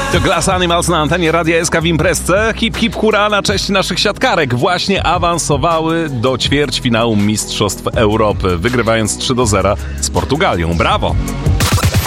To Glass Animals na antenie Radia SK w imprezce. Hip hip hura na cześć naszych siatkarek. Właśnie awansowały do ćwierćfinału Mistrzostw Europy, wygrywając 3-0 z Portugalią. Brawo!